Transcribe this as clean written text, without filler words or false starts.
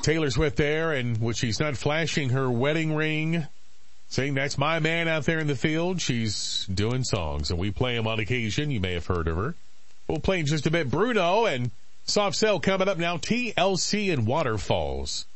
Taylor Swift there, and when she's not flashing her wedding ring, saying that's my man out there in the field, she's doing songs, and we play them on occasion. You may have heard of her. We'll play in just a bit Bruno and Soft Cell coming up now. TLC and Waterfalls.